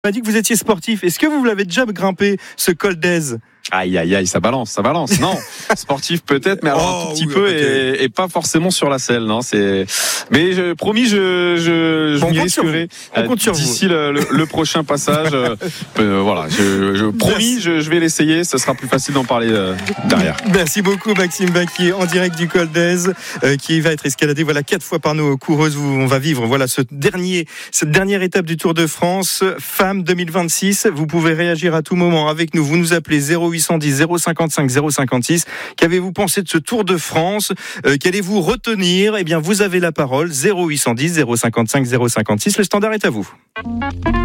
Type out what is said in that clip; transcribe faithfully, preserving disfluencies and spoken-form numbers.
On m'a dit que vous étiez sportif. Est-ce que vous l'avez déjà grimpé, ce col d'Aise ? Aïe, aïe, aïe, ça balance, ça balance. Non, sportif peut-être, mais alors Oh, un tout petit oui, peu okay. et, et pas forcément sur la selle. Non, c'est. Mais je, promis, je, je, je On m'y compte sur risquerai On compte sur d'ici le, le, le prochain passage. euh, euh, voilà, je, je promis, je, je vais l'essayer. Ce sera plus facile d'en parler euh, derrière. Merci beaucoup, Maxime Baquier, en direct du col d'Aise, euh, qui va être escaladé voilà quatre fois par nos coureuses. Où on va vivre voilà ce dernier, cette dernière étape du Tour de France, Femmes deux mille vingt-six. Vous pouvez réagir à tout moment avec nous. Vous nous appelez zéro huit cent dix zéro cinquante-cinq zéro cinquante-six. Qu'avez-vous pensé de ce Tour de France ? euh, Qu'allez-vous retenir ? Eh bien, vous avez la parole. zéro huit cent dix zéro cinquante-cinq zéro cinquante-six. Le standard est à vous.